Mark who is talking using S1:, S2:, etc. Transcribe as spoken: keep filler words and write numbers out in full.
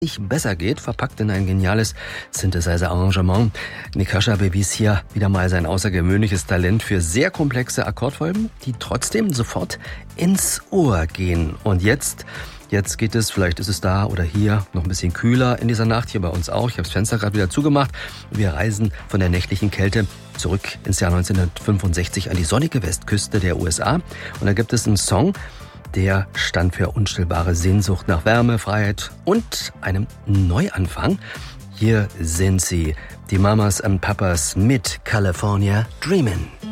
S1: besser geht, verpackt in ein geniales Synthesizer-Arrangement. Nik Hörscher bewies hier wieder mal sein außergewöhnliches Talent für sehr komplexe Akkordfolgen, die trotzdem sofort ins Ohr gehen. Und jetzt, jetzt geht es, vielleicht ist es da oder hier noch ein bisschen kühler in dieser Nacht, hier bei uns auch. Ich habe das Fenster gerade wieder zugemacht. Wir reisen von der nächtlichen Kälte zurück ins Jahr neunzehnhundertfünfundsechzig an die sonnige Westküste der U S A. Und da gibt es einen Song, der stand für unstillbare Sehnsucht nach Wärme, Freiheit und einem Neuanfang. Hier sind sie, die Mamas und Papas mit California Dreamin'.